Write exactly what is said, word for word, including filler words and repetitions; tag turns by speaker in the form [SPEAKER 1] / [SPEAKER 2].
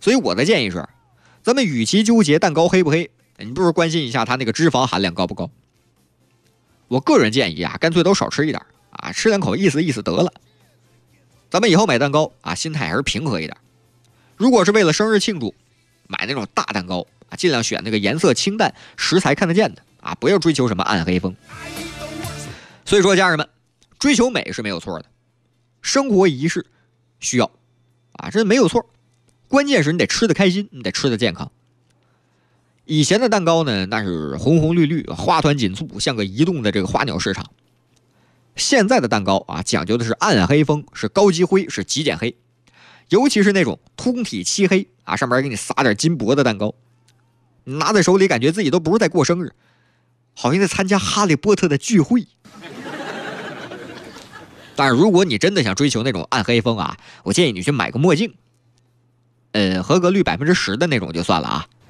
[SPEAKER 1] 所以我的建议是，咱们与其纠结蛋糕黑不黑，你不如关心一下它那个脂肪含量高不高。我个人建议啊，干脆都少吃一点啊，吃两口意思意思得了。咱们以后买蛋糕啊，心态还是平和一点。如果是为了生日庆祝，买那种大蛋糕啊，尽量选那个颜色清淡、食材看得见的啊，不要追求什么暗黑风。所以说，家人们，追求美是没有错的，生活仪式需要啊，这没有错。关键是你得吃得开心，你得吃得健康。以前的蛋糕呢，那是红红绿绿、花团锦簇，像个移动的这个花鸟市场。现在的蛋糕啊，讲究的是暗黑风，是高级灰，是极简黑，尤其是那种通体漆黑啊，上面给你撒点金箔的蛋糕，拿在手里感觉自己都不是在过生日，好像在参加哈利波特的聚会。但是如果你真的想追求那种暗黑风啊，我建议你去买个墨镜，呃，合格率百分之十的那种就算了啊。